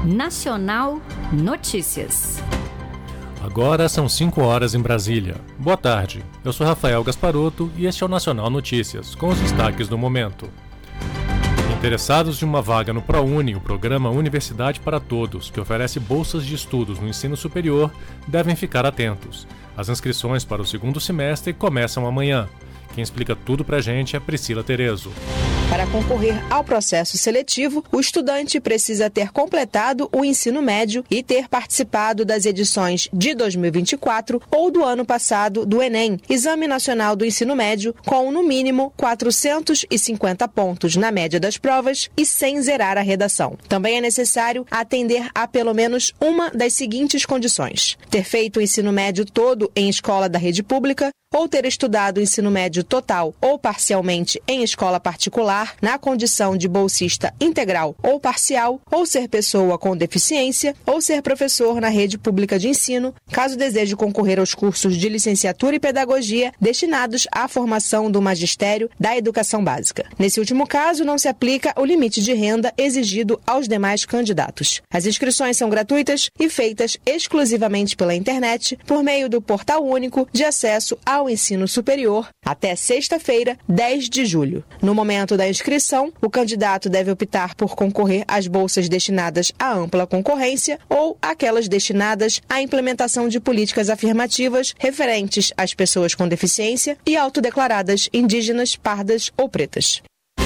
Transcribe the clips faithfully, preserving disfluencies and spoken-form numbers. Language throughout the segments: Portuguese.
Nacional Notícias. Agora são cinco horas em Brasília. Boa tarde, eu sou Rafael Gasparotto e este é o Nacional Notícias, com os destaques do momento. Interessados de uma vaga no ProUni, o programa Universidade para Todos, que oferece bolsas de estudos no ensino superior, devem ficar atentos. As inscrições para o segundo semestre começam amanhã. Quem explica tudo pra gente é Priscila Terezo. Para concorrer ao processo seletivo, o estudante precisa ter completado o ensino médio e ter participado das edições de dois mil e vinte e quatro ou do ano passado do Enem, Exame Nacional do Ensino Médio, com no mínimo quatrocentos e cinquenta pontos na média das provas e sem zerar a redação. Também é necessário atender a pelo menos uma das seguintes condições: ter feito o ensino médio todo em escola da rede pública, ou ter estudado o ensino médio total ou parcialmente em escola particular, na condição de bolsista integral ou parcial, ou ser pessoa com deficiência, ou ser professor na rede pública de ensino, caso deseje concorrer aos cursos de licenciatura e pedagogia destinados à formação do magistério da educação básica. Nesse último caso, não se aplica o limite de renda exigido aos demais candidatos. As inscrições são gratuitas e feitas exclusivamente pela internet, por meio do Portal Único de Acesso ao Ensino Superior, até sexta-feira, dez de julho. No momento da inscrição, o candidato deve optar por concorrer às bolsas destinadas à ampla concorrência ou aquelas destinadas à implementação de políticas afirmativas referentes às pessoas com deficiência e autodeclaradas indígenas, pardas ou pretas.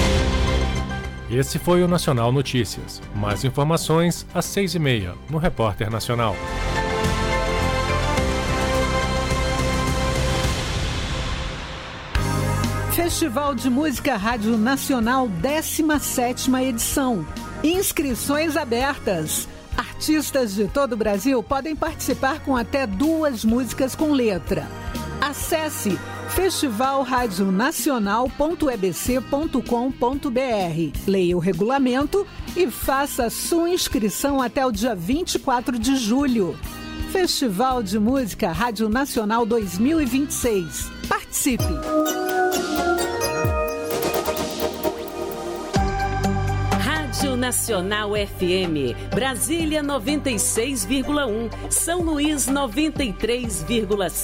Esse foi o Nacional Notícias. Mais informações às seis e meia, no Repórter Nacional. Festival de Música Rádio Nacional, décima sétima edição. Inscrições abertas. Artistas de todo o Brasil podem participar com até duas músicas com letra. Acesse festival rádio nacional ponto e b c ponto com ponto b r. Leia o regulamento e faça sua inscrição até o dia vinte e quatro de julho. Festival de Música Rádio Nacional dois mil e vinte e seis. Participe! Rádio Nacional F M, Brasília noventa e seis vírgula um, São Luís noventa e três vírgula cinco.